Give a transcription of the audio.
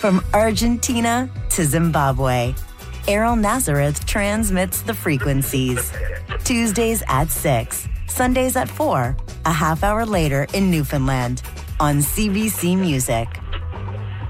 From Argentina to Zimbabwe, Errol Nazareth transmits the frequencies. Tuesdays at 6, Sundays at 4, a half hour later in Newfoundland on CBC Music.